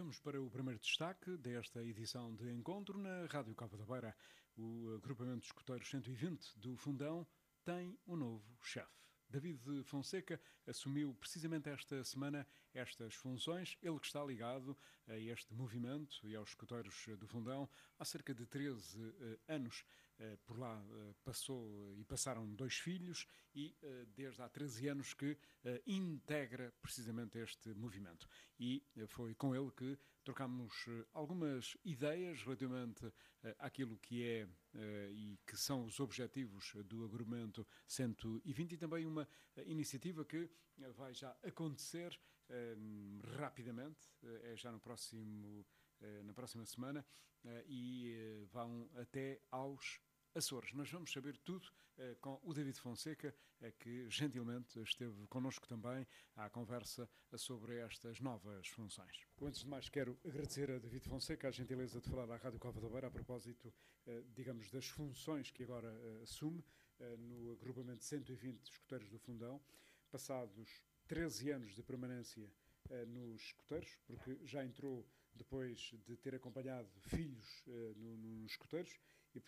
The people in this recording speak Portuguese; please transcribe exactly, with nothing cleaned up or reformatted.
Vamos para o primeiro destaque desta edição de Encontro na Rádio Cova da Beira. O agrupamento de escuteiros cento e vinte do Fundão tem um novo chefe. David Fonseca assumiu precisamente esta semana estas funções, ele que está ligado a este movimento e aos escuteiros do Fundão há cerca de treze uh, anos. Uh, por lá uh, passou e passaram dois filhos e uh, desde há treze anos que uh, integra precisamente este movimento. E uh, foi com ele que trocámos uh, algumas ideias relativamente uh, àquilo que é uh, e que são os objetivos do agrupamento cento e vinte e também uma uh, iniciativa que uh, vai já acontecer uh, rapidamente, uh, é já no próximo, uh, na próxima semana uh, e uh, vão até aos Açores. Nós vamos saber tudo uh, com o David Fonseca, uh, que gentilmente esteve connosco também à conversa uh, sobre estas novas funções. Antes de mais, quero agradecer a David Fonseca a gentileza de falar à Rádio Cova da Beira a propósito, uh, digamos, das funções que agora uh, assume uh, no agrupamento cento e vinte de escuteiros do Fundão, passados treze anos de permanência uh, nos escuteiros, porque já entrou depois de ter acompanhado filhos uh, no, nos escuteiros,